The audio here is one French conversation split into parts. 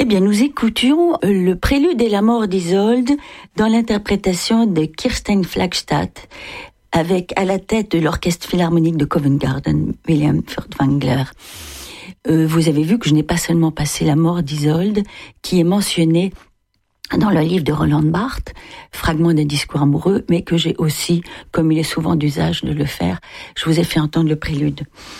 Eh bien, nous écoutions le prélude et la mort d'Isolde dans l'interprétation de Kirsten Flagstad, avec à la tête de l'orchestre philharmonique de Covent Garden, William Furtwängler. Vous avez vu que je n'ai pas seulement passé la mort d'Isolde, qui est mentionnée dans le livre de Roland Barthes, Fragment d'un discours amoureux, mais que j'ai aussi, comme il est souvent d'usage de le faire, je vous ai fait entendre le prélude.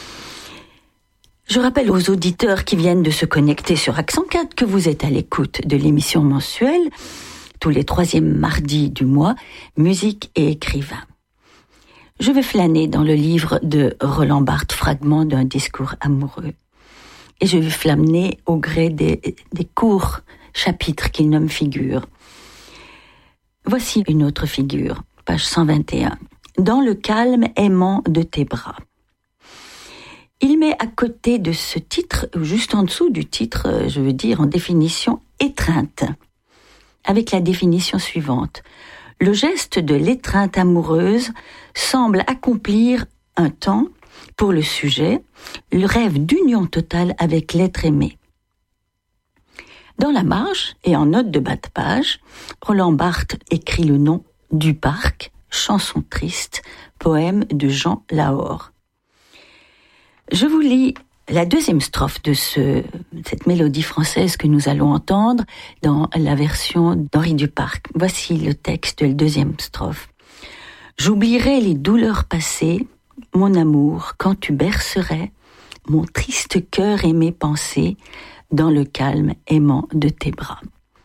Je rappelle aux auditeurs qui viennent de se connecter sur Accent 4 que vous êtes à l'écoute de l'émission mensuelle, tous les 3e mardis du mois, Musique et écrivain. Je vais flâner dans le livre de Roland Barthes, Fragment d'un discours amoureux. Et je vais flâner au gré des courts chapitres qu'il nomme figures. Voici une autre figure, page 121. Dans le calme aimant de tes bras. Il met à côté de ce titre, juste en dessous du titre, je veux dire en définition, étreinte, avec la définition suivante. Le geste de l'étreinte amoureuse semble accomplir un temps, pour le sujet, le rêve d'union totale avec l'être aimé. Dans la marge et en note de bas de page, Roland Barthes écrit le nom du parc, chanson triste, poème de Jean Lahore. Je vous lis la 2e strophe de cette mélodie française que nous allons entendre dans la version d'Henri Duparc. Voici le texte de la 2e strophe. J'oublierai les douleurs passées, mon amour, quand tu bercerais mon triste cœur et mes pensées dans le calme aimant de tes bras.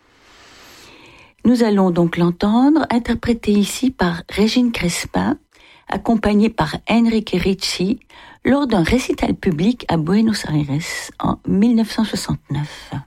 Nous allons donc l'entendre, interprété ici par Régine Crespin, accompagnée par Enrique Ricci, lors d'un récital public à Buenos Aires en 1969.